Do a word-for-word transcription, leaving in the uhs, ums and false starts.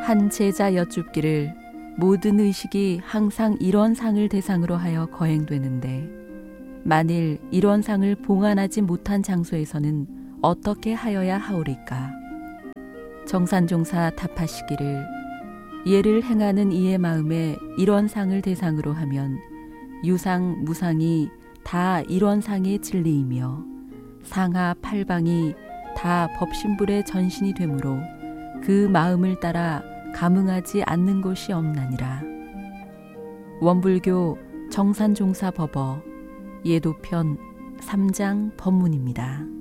한 제자 여쭙기를 모든 의식이 항상 이런 상을 대상으로 하여 거행되는데 만일 이런 상을 봉안하지 못한 장소에서는 어떻게 하여야 하오리까? 정산종사 답하시기를 예를 행하는 이의 마음에 이런 상을 대상으로 하면 유상, 무상이 다 이런 상의 진리이며 상하 팔방이 다 법신불의 전신이 되므로 그 마음을 따라 감응하지 않는 것이 없나니라. 원불교 정산종사 법어 예도편 삼 장 법문입니다.